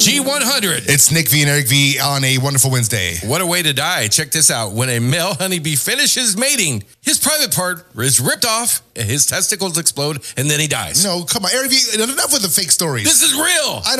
G100. It's Nick V and Eric V on a wonderful Wednesday. What a way to die. Check this out. When a male honeybee finishes mating, his private part is ripped off, his testicles explode, and then he dies. No, come on, Eric V, enough with the fake stories. This is real.